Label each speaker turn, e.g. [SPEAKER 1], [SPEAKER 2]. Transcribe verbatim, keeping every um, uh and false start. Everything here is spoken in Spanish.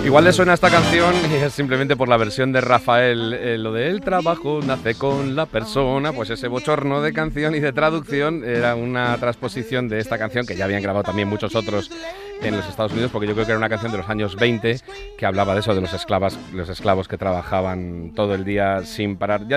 [SPEAKER 1] Igual le suena esta canción y es simplemente por la versión de Rafael, eh, lo de el trabajo nace con la persona, pues ese bochorno de canción y de traducción era una transposición de esta canción que ya habían grabado también muchos otros en los Estados Unidos, porque yo creo que era una canción de los años veinte que hablaba de eso, de los esclavos, los esclavos que trabajaban todo el día sin parar. Ya